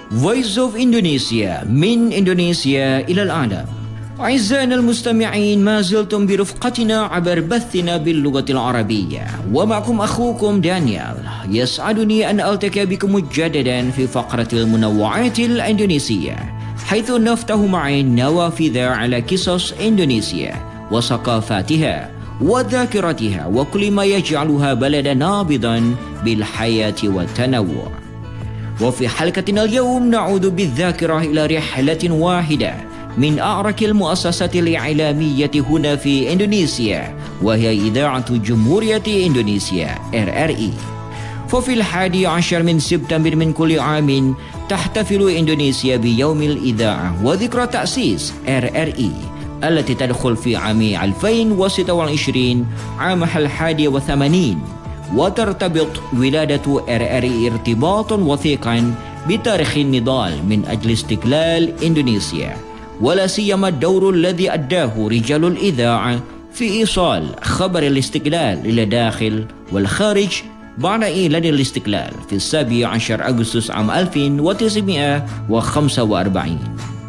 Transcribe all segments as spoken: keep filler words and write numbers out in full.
Voice of Indonesia من إندونيسيا إلى العالم. أعزائنا المستمعين، ما زلتم برفقتنا عبر بثنا باللغة العربية، ومعكم أخوكم دانيال. يسعدني أن ألتقي بكم مجددا في فقرة المنوعات الإندونيسية، حيث نفتح معا نوافذ على قصص إندونيسيا وثقافاتها وذاكرتها وكل ما يجعلها بلدا نابضا بالحياة والتنوع. وفي حلقتنا اليوم نعود بالذاكرة إلى رحلة واحدة من أعرق المؤسسات الإعلامية هنا في إندونيسيا، وهي إذاعة جمهورية إندونيسيا إر إر إي. ففي الحادي عشر من سبتمبر من كل عام تحتفل إندونيسيا بيوم الإذاعة وذكرى تأسيس إر إر إي التي تدخل في عام ألفين وستة وعشرين عامها الحادي وثمانين، وترتبط ولادة إر إر إي ارتباطا وثيقا بتاريخ النضال من أجل استقلال إندونيسيا، ولا سيما الدور الذي أداه رجال الإذاعة في إيصال خبر الاستقلال إلى داخل والخارج بعد إعلان الاستقلال في السابع عشر أغسطس عام ألف وتسعمائة وخمسة وأربعين.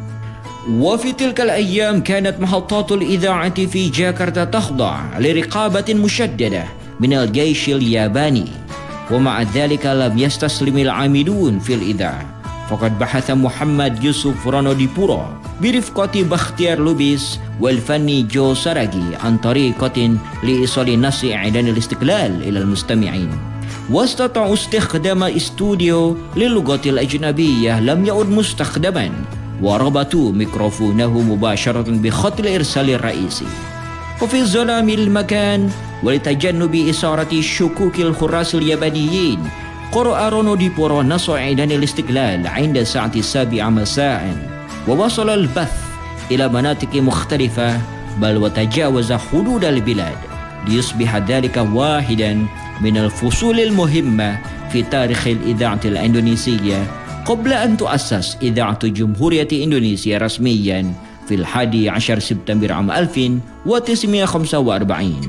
وفي تلك الأيام كانت محطات الإذاعة في جاكرتا تخضع لرقابة مشددة من الجيش الياباني، ومع ذلك لم يستسلم العاملون في الإذاعة، فقد بحث محمد يوسف رانوديبورو برفقة بختيار لوبيس والفني جو ساراجي عن طريقة لإيصال نص إعلان الاستقلال إلى المستمعين، واستطاعوا استخدام استوديو للغة الأجنبية لم يعد مستخدما، وربطوا ميكروفونه مباشرة بخط الإرسال الرئيسي. وفي ظلام المكان ولتجنب إثارة شكوك الحراس اليابانيين، قرأ رانوديبورو نص إعلان الاستقلال عند الساعة السابعة مساء، ووصل البث إلى مناطق مختلفة بل وتجاوز حدود البلاد، ليصبح ذلك واحدا من الفصول المهمة في تاريخ الإذاعة الإندونيسية قبل أن تؤسس إذاعة جمهورية إندونيسيا رسميا في الحادي عشر سبتمبر عام ألف وتسعمائة وخمسة وأربعين.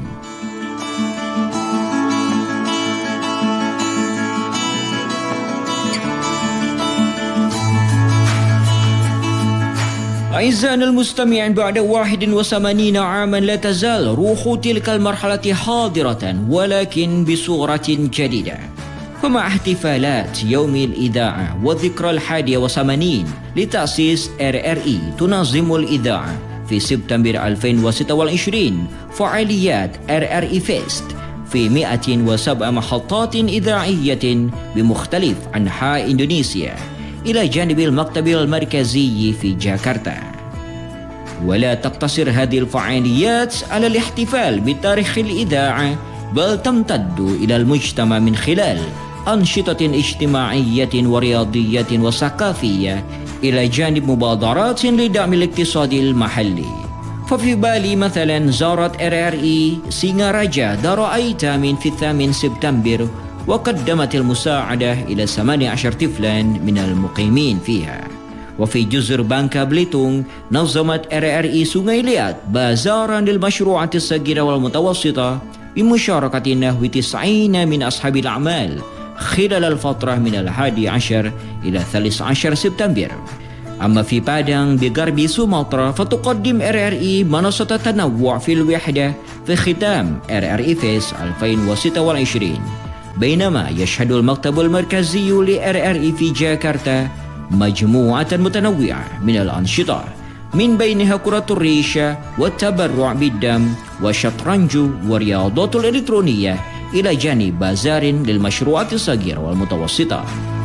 أعزائنا المستمعين، بعد واحد وثمانين عاما لا تزال روح تلك المرحلة حاضرة ولكن بصورة جديدة. فمع احتفالات يوم الإذاعة وذكرى الحادي وثمانين لتأسيس إر إر إي تنظم الإذاعة في سبتمبر ألفين وستة وعشرين فعاليات إر إر إي فيست في مئة وسبع محطات إذاعية بمختلف أنحاء إندونيسيا إلى جانب المكتب المركزي في جاكرتا. ولا تقتصر هذه الفعاليات على الاحتفال بتاريخ الإذاعة، بل تمتد إلى المجتمع من خلال أنشطة اجتماعية ورياضية وثقافية، إلى جانب مبادرات لدعم الاقتصاد المحلي. ففي بالي مثلا زارت إر إر إي سينغاراجا دار أيتام في الثامن سبتمبر، وقدمت المساعدة إلى ثمانية عشر طفلا من المقيمين فيها. وفي جزر بانكا بليتونغ نظمت إر إر إي سونغاي ليات بازارا للمشروعات الصغيرة والمتوسطة بمشاركة نحو تسعين من أصحاب الأعمال خلال الفترة من الحادي عشر إلى الثالث عشر سبتمبر. أما في بادang بغرب سومطرة فتقدم إر إر إي منصة تنوع في الوحدة في ختام إر إر إي فيس ألفين وستة وعشرين، بينما يشهد المكتب المركزي لإر إر إي في جاكرتا مجموعة متنوعة من الأنشطة، من بينها كرة الريشة والتبرع بالدم والشطرنج والرياضات الإلكترونية، إلى جانب بازار للمشروعات الصغيرة والمتوسطة.